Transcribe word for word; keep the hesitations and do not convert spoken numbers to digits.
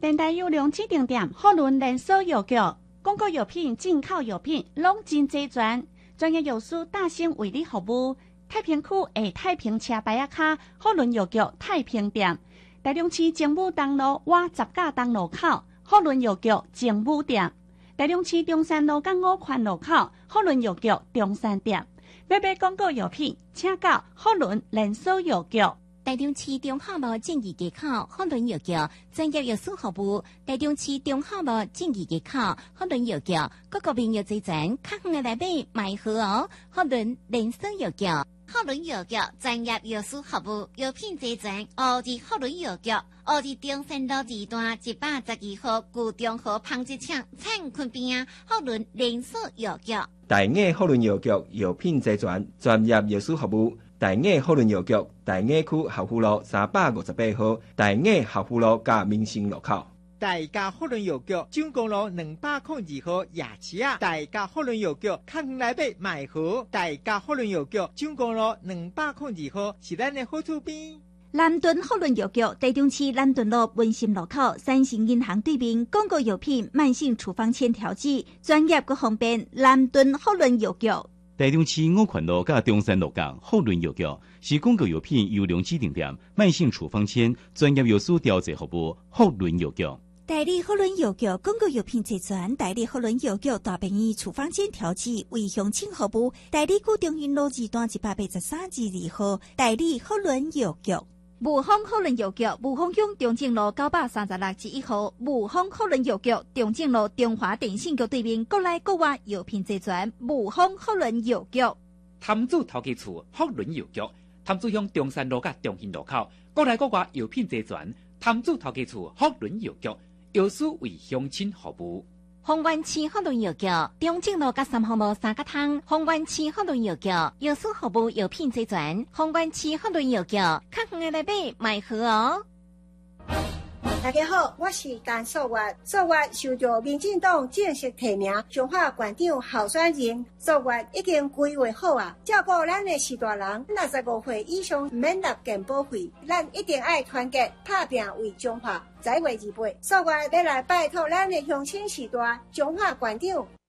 电台有良指定店，好轮连锁药局，广告药品、进口药品拢真齐全，专业药师大兴为你服务。太平区下太平车牌仔卡好轮药局太平店，台中市政府东路外十架东路口好轮药局政府店，台中市中山路港五环路口好轮药局中山店。要买广告药品，请到好轮连锁药局。 台中市中华路正义街口好轮药局专业药师服务。台中市中华路正义街口好轮药局，各个病药齐全，较远的来买买好哦。好轮连锁药局，好轮药局专业药师服务，药品齐全。奥治好轮药局，奥治中山路二段一百十二号旧中和纺织厂灿坤边啊，好轮连锁药局。 大雅好轮药局药品齐全，专业药师服务。大雅好轮药局，大雅区校府路三百五十八号，大雅校府路加民生路口。 大家好轮药局，蔣公路两百零二号夜市啊！大家好轮药局，较远来买买好。大家好轮药局，蔣公路两百零二号是咱的好厝边。 南屯好轮药局，台中市南屯路文心路口三星银行对面，广告药品、慢性处方签调剂，专业佮方便。南屯好轮药局。 台中市五环路甲中山路港好轮药局是广告药品优良指定店，慢性处方签专业药师调剂服务。好轮药局， 代理好轮药局广告药品齐全，代理好轮药局大便宜处方签调剂为乡亲服务。代理古中云路二段一百八十三至二号，代理好轮药局。雾峰好轮药局，雾峰乡中正路九百三十六至一号，雾峰好轮药局，中正路中华电信局对面，国内国外药品齐全。雾峰好轮药局， 潭子头家厝好轮药局，潭子乡中山路甲中兴路口，国内国外药品齐全。潭子头家厝好轮药局，药师为乡亲服务。 丰原市好轮药局，中正路甲三号路三角汤。丰原市好轮药局，药师服务药品齐全。丰原市好轮药局，较远的来买买好哦。 大家好，我是陈素月。素月受到民进党正式提名彰化县长候选人，素月已经规划好啊，照顾咱的士大人，六十五岁以上唔免纳健保费，咱一定爱团结打拼为彰化。十月二八，素月要来拜托咱的乡亲士大彰化县长